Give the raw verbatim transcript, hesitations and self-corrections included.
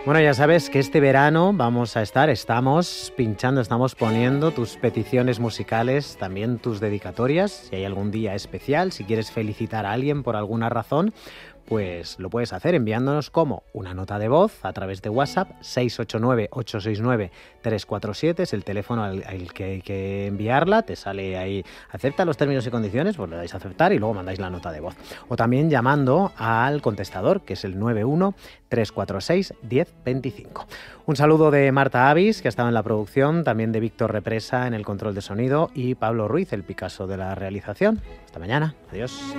Bueno, ya sabes que este verano vamos a estar, estamos pinchando, estamos poniendo tus peticiones musicales, también tus dedicatorias. Si hay algún día especial, si quieres felicitar a alguien por alguna razón, pues lo puedes hacer enviándonos como una nota de voz a través de WhatsApp. Seis ocho nueve, ocho seis nueve, tres cuatro siete es el teléfono al, al que hay que enviarla. Te sale ahí, acepta los términos y condiciones, pues le dais a aceptar y luego mandáis la nota de voz. O también llamando al contestador, que es el nueve uno, tres cuatro seis, diez veinticinco. Un saludo de Marta Avis, que ha estado en la producción, también de Víctor Represa en el control de sonido y Pablo Ruiz, el Picasso de la realización. Hasta mañana. Adiós.